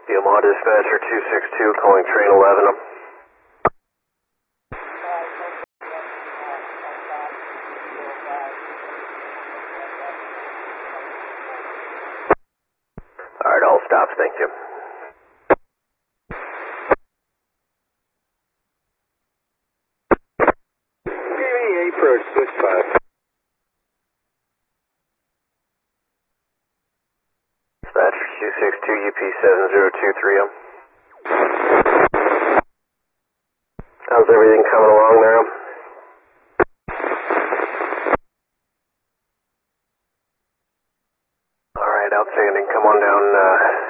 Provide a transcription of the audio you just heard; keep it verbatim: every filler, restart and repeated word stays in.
The Omaha Dispatcher two six two calling train eleven. Alright, all stops, thank you. Approach six five. Dispatcher two six two U P seven zero two three. How's everything coming along there?